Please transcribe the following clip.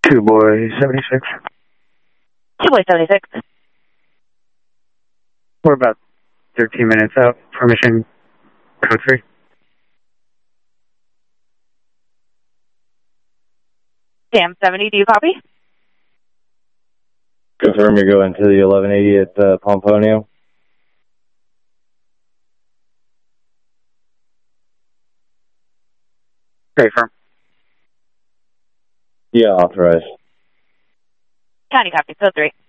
2 boy 76. 2 boy 76. We're about 13 minutes out. Permission code 3. Sam 70, do you copy? Confirm you're going to the 1180 at Pomponio. Okay, firm. Yeah, authorized. County copy, code 3.